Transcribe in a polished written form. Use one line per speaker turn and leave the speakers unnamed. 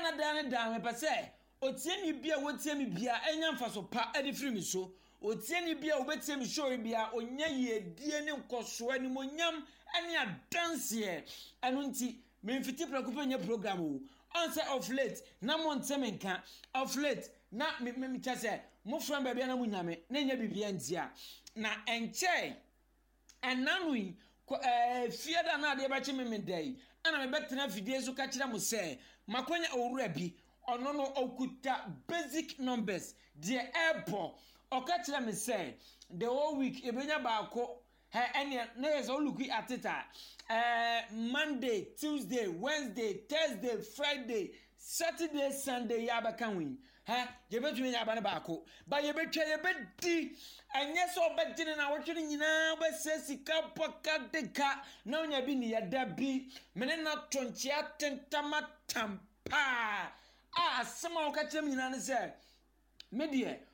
dan me pese otie ni bia wotie mi bia enya mfa so pa ade firi mi so otie ni bia obetie mi show bia onya yedie ne nkoso ani monyam ane adanse anu nti me mfiti prakupe nya program o answer of late na montemenka of late na me chase mo from bia na munyame na nya bibia ntia na enche enanui fiada na ade ba chime me dai ana me betena fidie so ka kira mo se makonya owura bi ono no okuta basic numbers the airport oka kira me say the whole week ebenya baako ene na yeso luki ateta Monday, Tuesday, Wednesday, Thursday, Friday, Saturday, Sunday yabaka win yebetumi yabana baako ba yebetwa yebedi enye so obedine na wotwene nyina ba sesika pokadeka na onya bi ni yada bi mene na tonchia tentama tampa asema okachem nyina ne se medie